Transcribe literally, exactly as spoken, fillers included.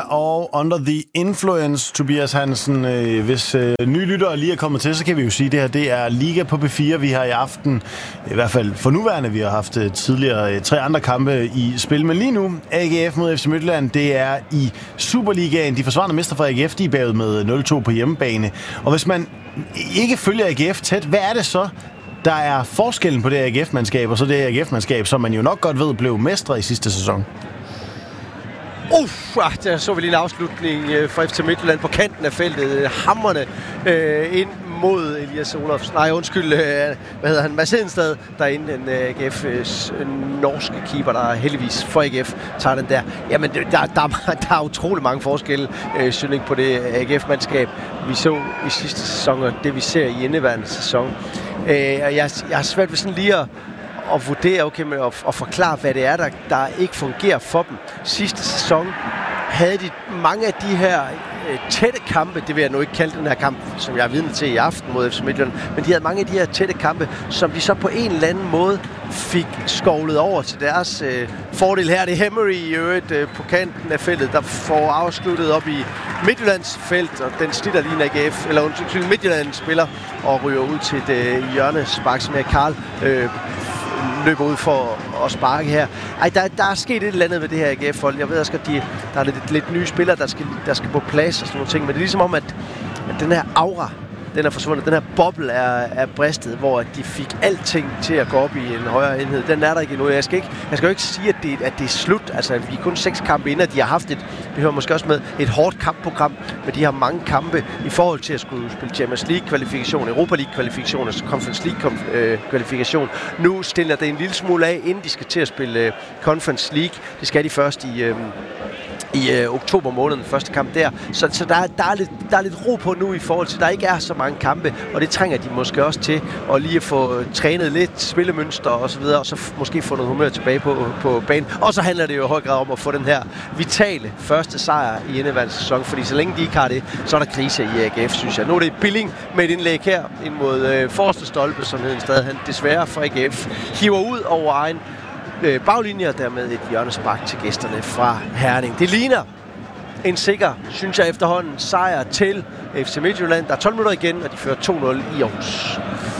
og Under the Influence, Tobias Hansen. Hvis øh, nye lyttere lige er kommet til, så kan vi jo sige, at det her det er Liga på P fire. Vi har i aften, i hvert fald for nuværende, vi har haft tidligere tre andre kampe i spil. Men lige nu, A G F mod F C Midtjylland, det er i Superligaen. De forsvarende mester fra A G F, de er bagud med nul to på hjemmebane. Og hvis man ikke følger A G F tæt, hvad er det så, der er forskellen på det A G F-mandskab og så det A G F-mandskab, som man jo nok godt ved blev mestre i sidste sæson? Uff, ah, der så vi lige en afslutning øh, fra F C Midtjylland på kanten af feltet. Hammerne øh, ind mod Elias Olofsen. Nej, undskyld, øh, hvad hedder han? Mads Hedenstad, der er inde den øh, A G F's øh, norske keeper, der heldigvis for A G F tager den der. Jamen, der, der, der, der er utrolig mange forskelle, øh, synes jeg, på det A G F-mandskab, vi så i sidste sæson, og det vi ser i indeværende sæson. Øh, jeg, jeg har svært ved sådan lige at og vurdere, okay, men at, at forklare, hvad det er, der, der ikke fungerer for dem. Sidste sæson havde de mange af de her øh, tætte kampe, det vil jeg nu ikke kalde den her kamp, som jeg er vidne til i aften mod F C Midtjylland, men de havde mange af de her tætte kampe, som de så på en eller anden måde fik skovlet over til deres øh, fordel her. Det er Emery i øvrigt øh, på kanten af feltet, der får afsluttet op i Midtjyllands felt, og den slitter lige en A G F, eller undskyld, Midtjylland spiller og ryger ud til et øh, hjørnespark, som er Karl øh, løber ud for at sparke her. Ej, der, der er sket et eller andet ved det her A G F-hold. Jeg ved også, at de, der er lidt, lidt nye spillere, der skal, der skal på plads og sådan nogle ting, men det er ligesom om, at, at den her aura, den er forsvundet. Den her boble er, er bristet, hvor de fik alting til at gå op i en højere enhed. Den er der ikke endnu. Jeg skal, ikke, jeg skal jo ikke sige, at det, at det er slut. Altså, vi er kun seks kampe inden, at de har haft et, det hører måske også med, et hårdt kampprogram, men de har mange kampe i forhold til at skulle spille Champions League-kvalifikation, Europa League-kvalifikation, altså Conference League-kvalifikation. Nu stiller det en lille smule af, inden de skal til at spille Conference League. Det skal de først i... Øh, i øh, oktober måned, den første kamp der. Så, så der, der, er lidt, der er lidt ro på nu i forhold til, at der ikke er så mange kampe, og det trænger de måske også til at lige få øh, trænet lidt spillemønster og så videre, og så f- måske få noget humør tilbage på, på banen. Og så handler det jo i høj grad om at få den her vitale første sejr i indeværende sæson, fordi så længe de ikke har det, så er der krise i A G F, synes jeg. Nu er det Billing med et indlæg her ind mod øh, forreste stolpe, som heden stadig han desværre for A G F hiver ud over egen baglinje, og dermed et hjørnespark til gæsterne fra Herning. Det ligner en sikker, synes jeg efterhånden, sejr til F C Midtjylland. Der er tolv minutter igen, og de fører to nul i Aarhus.